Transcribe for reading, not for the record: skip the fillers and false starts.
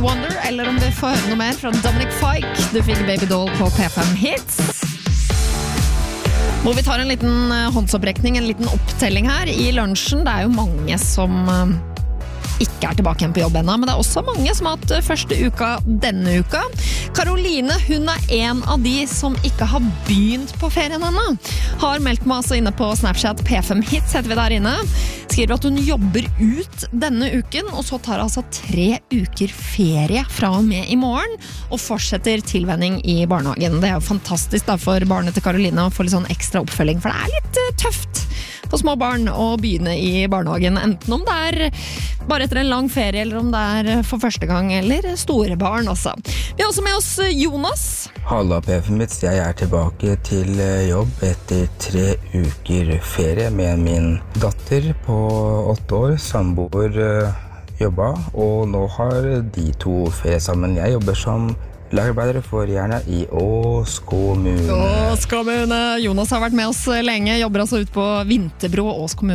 Wonder, eller om vi får høre noe mer fra Dominic Fike. Du fikk Baby Doll på P5 Hits. Hvor vi tar en liten håndsopprekning, en liten opptelling her i lunsjen. Det jo mange som ikke tilbake igjen på jobb ennå, men det også mange som har hatt første uka denne uka. Karoline, hun en av de som ikke har begynt på ferien ennå. Har meldt meg altså inne på Snapchat, P5 Hits heter vi der inne. Skriver at hun jobber ut denne uken, og så tar altså 3 uker ferie fra og med i morgen, og fortsetter tilvenning i barnehagen. Det jo fantastisk da for barnet til Karoline å få litt sånn ekstra oppfølging, for det litt tøft for små barn å begynne i barnehagen, enten om det bare etter en lang ferie, eller om det for første gang, eller store barn også. Vi har også med oss Jonas. Halla P5 Hits, jeg tilbake til jobb etter 3 uker ferie med min datter på 8 år. Samboer jobba, og nå har de 2 ferie sammen. Jeg jobber som lagerarbeidere for Jernia i Ås kommune. Ås kommune. Jonas har vært med oss lenge, jobber altså ut på Vinterbro Ås kommune.